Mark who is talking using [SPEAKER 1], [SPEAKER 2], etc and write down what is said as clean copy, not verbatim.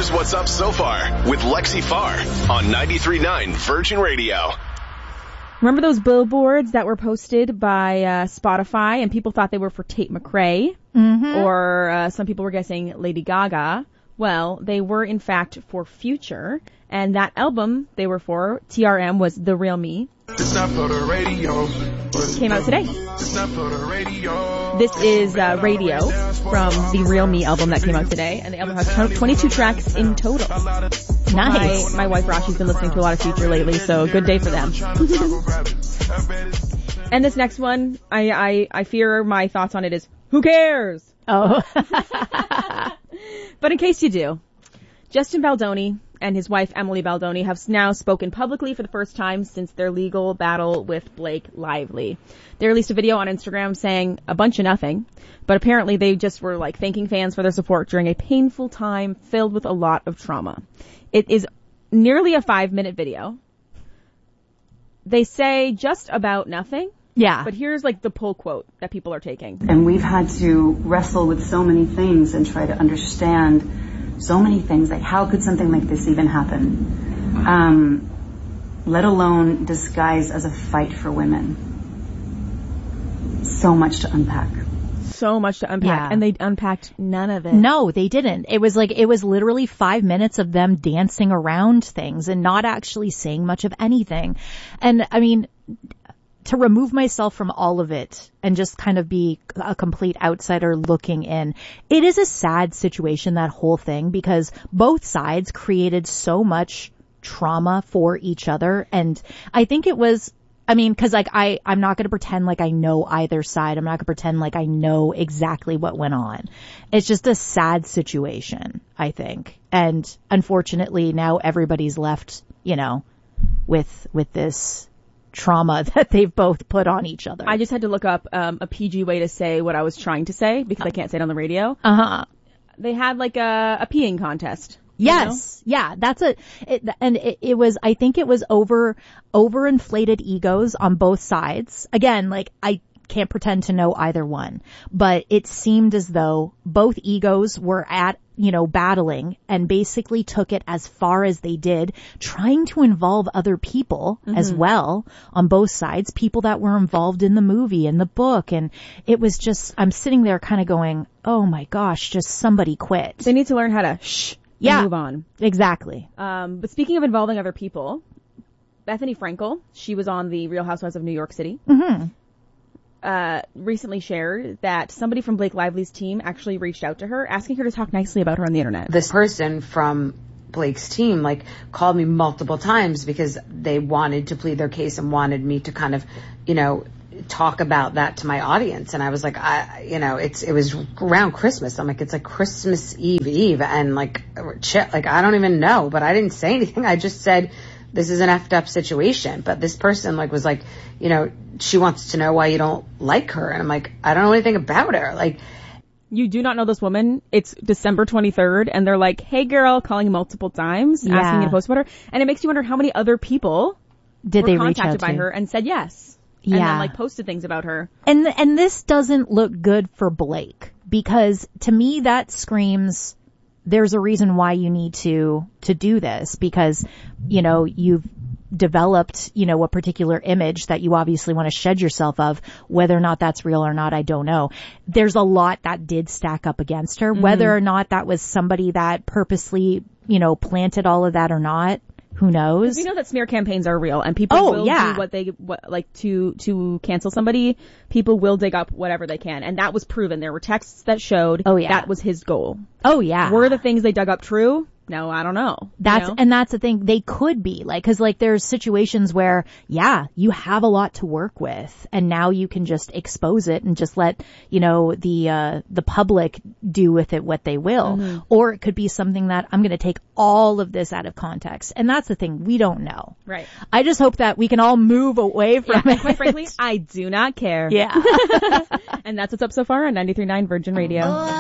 [SPEAKER 1] Here's what's up so far with Lexi Farr on 93.9 Virgin Radio.
[SPEAKER 2] Remember those billboards that were posted by Spotify and people thought they were for Tate McRae?
[SPEAKER 3] Mm-hmm.
[SPEAKER 2] Or some people were guessing Lady Gaga. Well, they were in fact for Future. And that album they were for, TRM, was The Real Me.
[SPEAKER 4] It's not for the radio.
[SPEAKER 2] Came out today.
[SPEAKER 4] It's not for the radio.
[SPEAKER 2] This is Radio from the Real Me album that came out today. And the album has 22 tracks in total.
[SPEAKER 3] Nice.
[SPEAKER 2] My wife Rashi's been listening to a lot of Future lately, so good day for them. And this next one, I fear my thoughts on it is, who cares?
[SPEAKER 3] Oh.
[SPEAKER 2] But in case you do, Justin Baldoni and his wife Emily Baldoni have now spoken publicly for the first time since their legal battle with Blake Lively. They released a video on Instagram saying a bunch of nothing, but apparently they just were like thanking fans for their support during a painful time filled with a lot of trauma. It is nearly a 5-minute video. They say just about nothing.
[SPEAKER 3] Yeah.
[SPEAKER 2] But here's like the pull quote that people are taking.
[SPEAKER 5] And we've had to wrestle with so many things and try to understand so many things, like how could something like this even happen, let alone disguised as a fight for women. So much to unpack.
[SPEAKER 2] So much to unpack.
[SPEAKER 3] Yeah.
[SPEAKER 2] And they unpacked none of it.
[SPEAKER 3] No, they didn't. It was literally 5 minutes of them dancing around things and not actually saying much of anything. And I mean, to remove myself from all of it and just kind of be a complete outsider looking in, it is a sad situation, that whole thing, because both sides created so much trauma for each other. And I think it was, I mean, cause like I'm not going to pretend like I know either side. I'm not going to pretend like I know exactly what went on. It's just a sad situation, I think. And unfortunately now everybody's left, you know, with this trauma that they've both put on each other.
[SPEAKER 2] I just had to look up a PG way to say what I was trying to say because I can't say it on the radio.
[SPEAKER 3] Uh-huh.
[SPEAKER 2] They had like a peeing contest.
[SPEAKER 3] Yes. You know? Yeah, that's it was, I think it was overinflated egos on both sides. Again, like I can't pretend to know either one, but it seemed as though both egos were battling and basically took it as far as they did, trying to involve other people as well on both sides, people that were involved in the movie and the book. And it was just, I'm sitting there kind of going, oh my gosh, just somebody quit.
[SPEAKER 2] They need to learn how to and move on.
[SPEAKER 3] Exactly.
[SPEAKER 2] But speaking of involving other people, Bethany Frankel, she was on the Real Housewives of New York City. Recently shared that somebody from Blake Lively's team actually reached out to her, asking her to talk nicely about her on the internet.
[SPEAKER 6] This person from Blake's team, like, called me multiple times because they wanted to plead their case and wanted me to kind of, you know, talk about that to my audience. And I was like, it was around Christmas. I'm like, it's like Christmas Eve, and like, I don't even know, but I didn't say anything. I just said, this is an effed up situation. But this person was like, you know, she wants to know why you don't like her. And I'm like, I don't know anything about her. Like,
[SPEAKER 2] you do not know this woman. It's December 23rd and they're like, hey girl, calling multiple times, asking you to post about her. And it makes you wonder how many other people
[SPEAKER 3] did
[SPEAKER 2] were
[SPEAKER 3] they reach out
[SPEAKER 2] contacted by
[SPEAKER 3] to?
[SPEAKER 2] her and said yes.
[SPEAKER 3] Yeah.
[SPEAKER 2] And then like posted things about her.
[SPEAKER 3] And this doesn't look good for Blake, because to me that screams there's a reason why you need to do this, because, you know, you've developed, you know, a particular image that you obviously want to shed yourself of. Whether or not that's real or not, I don't know. There's a lot that did stack up against her. Whether or not that was somebody that purposely, you know, planted all of that or not, who knows?
[SPEAKER 2] We know that smear campaigns are real, and people will do what to cancel somebody. People will dig up whatever they can, and that was proven. There were texts that showed that was his goal.
[SPEAKER 3] Oh yeah.
[SPEAKER 2] Were the things they dug up true? No, I don't know.
[SPEAKER 3] And that's the thing. They could be cause there's situations where, you have a lot to work with, and now you can just expose it and just let, you know, the public do with it what they will. Or it could be something that I'm going to take all of this out of context. And that's the thing. We don't know.
[SPEAKER 2] Right.
[SPEAKER 3] I just hope that we can all move away from it.
[SPEAKER 2] Quite frankly, I do not care.
[SPEAKER 3] Yeah.
[SPEAKER 2] And that's what's up so far on 93.9 Virgin Radio.